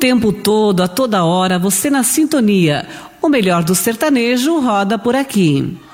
tempo todo, a toda hora, você na sintonia. O melhor do sertanejo roda por aqui.